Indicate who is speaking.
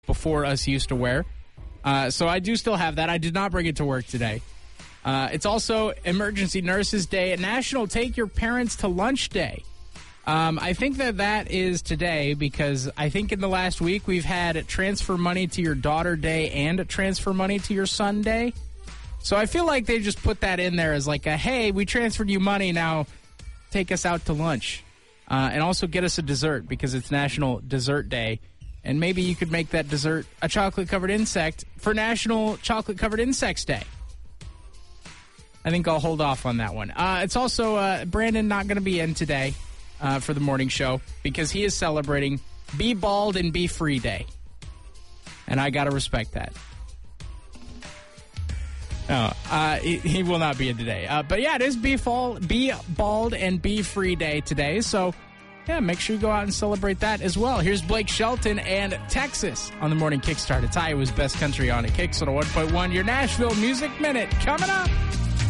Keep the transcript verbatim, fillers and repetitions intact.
Speaker 1: before us used to wear. Uh, so I do still have that. I did not bring it to work today. Uh, it's also Emergency Nurses Day, National Take Your Parents to Lunch Day. Um, I think that that is today because I think in the last week we've had Transfer Money to Your Daughter Day and Transfer Money to Your Son Day. So I feel like they just put that in there as like a, hey, we transferred you money, now take us out to lunch. Uh, and also get us a dessert because it's National Dessert Day. And maybe you could make that dessert a chocolate-covered insect for National Chocolate-Covered Insects Day. I think I'll hold off on that one. Uh, it's also uh, Brandon not going to be in today uh, for the morning show because he is celebrating Be Bald and Be Free Day. And I got to respect that. No, uh, he, he will not be in today. Uh, but yeah, it is Be, fall, Be Bald and Be Free Day today. So yeah, make sure you go out and celebrate that as well. Here's Blake Shelton and Texas on the Morning Kickstart. It's Iowa's best country on it. Kicks on a one point one. Your Nashville Music Minute coming up.